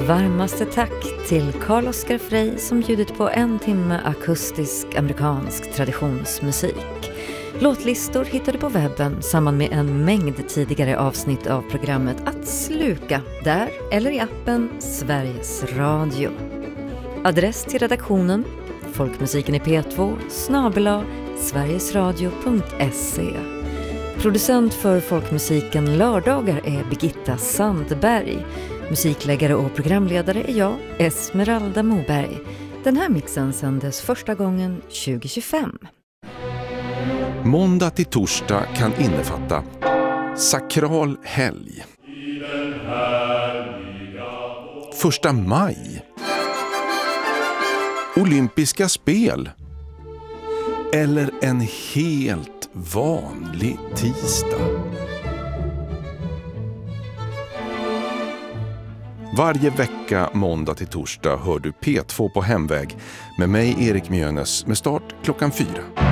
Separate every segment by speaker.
Speaker 1: Varmaste tack till Carl Oskar Frey som bjudit på 1 timme akustisk amerikansk traditionsmusik. Låtlistor hittar du på webben samman med en mängd tidigare avsnitt av programmet att sluka där eller i appen Sveriges Radio. Adress till redaktionen folkmusiken i P2 @sverigesradio.se. Producent för folkmusiken lördagar är Birgitta Sandberg. Musikläggare och programledare är jag, Esmeralda Moberg. Den här mixen sändes första gången 2025.
Speaker 2: Måndag till torsdag kan innefatta sakral helg, 1 maj, olympiska spel eller en helt vanlig tisdag. Varje vecka måndag till torsdag hör du P2 på hemväg med mig Erik Mjönes med start 4:00.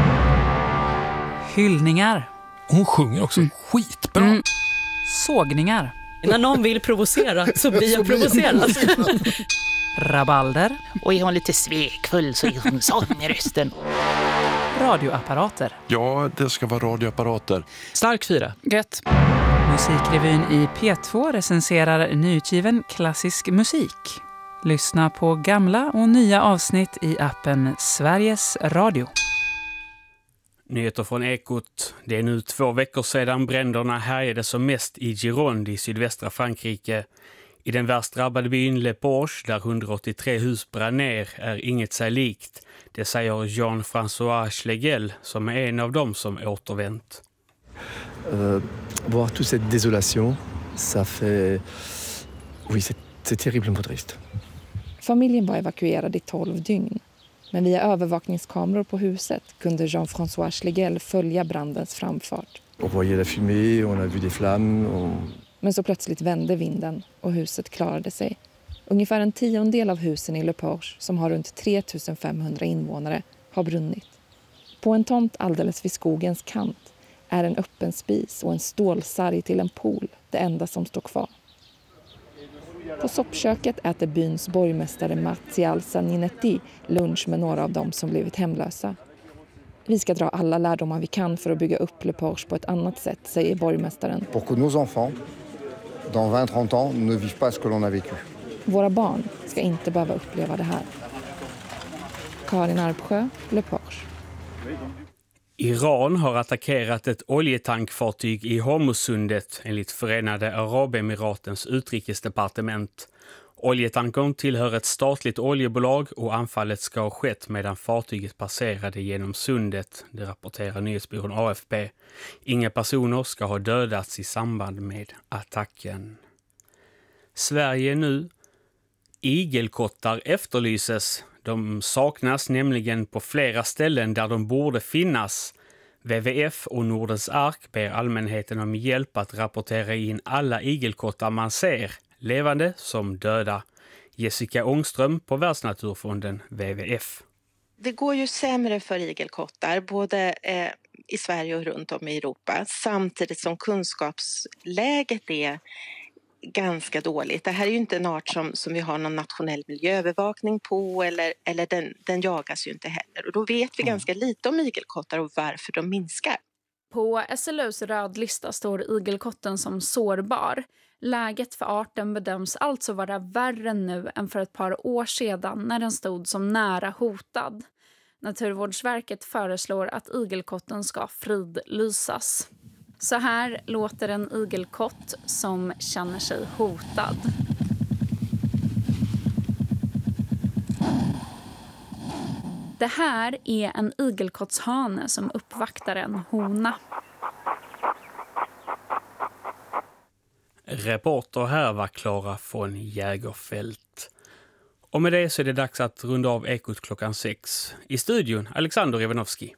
Speaker 3: Hyllningar.
Speaker 4: Hon sjunger också skitbra.
Speaker 3: Sågningar.
Speaker 5: När någon vill provocera så blir jag provocerad.
Speaker 3: Rabalder.
Speaker 6: Och är hon lite svekfull så är hon sån i rösten.
Speaker 3: Radioapparater.
Speaker 4: Ja, det ska vara radioapparater.
Speaker 3: Stark 4.
Speaker 5: Gött.
Speaker 3: Musikrevyn i P2 recenserar nyutgiven klassisk musik. Lyssna på gamla och nya avsnitt i appen Sveriges Radio.
Speaker 7: Nyheter från Ekot. Det är nu 2 veckor sedan bränderna härjade som mest i Gironde i sydvästra Frankrike. I den värst drabbade byn Le Porche, där 183 hus brann ner, är inget sig likt. Det säger Jean-François Schlegel, som är en av dem som återvänt.
Speaker 8: Voir toute cette désolation, ça fait... Oui, c'est terriblement triste.
Speaker 9: Familjen var evakuerad i 12 dygn. Men via övervakningskameror på huset kunde Jean-François Schlegel följa brandens framfart.
Speaker 8: On voyait la fumée, on a vu des flammes.
Speaker 9: Men så plötsligt vände vinden och huset klarade sig. Ungefär 1/10 av husen i Le Porche, som har runt 3500 invånare, har brunnit. På en tomt alldeles vid skogens kant är en öppen spis och en stålsarg till en pool det enda som står kvar. På soppköket äter byns borgmästare Martial Saninetti lunch med några av dem som blivit hemlösa. Vi ska dra alla lärdomar vi kan för att bygga upp Le Porche på ett annat sätt, säger borgmästaren.
Speaker 10: Pour que nos enfants, dans 20-30 ans, ne vivent pas ce que l'on a vécu.
Speaker 9: Våra barn ska inte behöva uppleva det här. Karin Arpsjö, Le Porche.
Speaker 7: Iran har attackerat ett oljetankfartyg i Hormuzsundet enligt Förenade Arabemiratens utrikesdepartement. Oljetankern tillhör ett statligt oljebolag och anfallet ska ha skett medan fartyget passerade genom sundet, det rapporterar nyhetsbyrån AFP. Inga personer ska ha dödats i samband med attacken. Sverige nu. Igelkottar efterlyses. De saknas nämligen på flera ställen där de borde finnas. WWF och Nordens ark ber allmänheten om hjälp att rapportera in alla igelkottar man ser, levande som döda. Jessica Ångström på Världsnaturfonden WWF.
Speaker 11: Det går ju sämre för igelkottar, både i Sverige och runt om i Europa, samtidigt som kunskapsläget är ganska dåligt. Det här är ju inte en art som vi har någon nationell miljöövervakning på, eller den jagas ju inte heller. Och då vet vi ganska lite om igelkottar och varför de minskar.
Speaker 12: På SLUs rödlista står igelkotten som sårbar. Läget för arten bedöms alltså vara värre nu än för ett par år sedan när den stod som nära hotad. Naturvårdsverket föreslår att igelkotten ska fridlysas. Så här låter en igelkott som känner sig hotad. Det här är en igelkottshane som uppvaktar en hona.
Speaker 7: Reporter här var Klara från Jägerfält. Och med det så är det dags att runda av Ekot 6. I studion Alexander Ivanovski.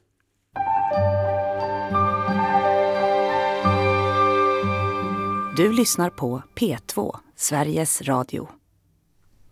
Speaker 1: Du lyssnar på P2, Sveriges Radio.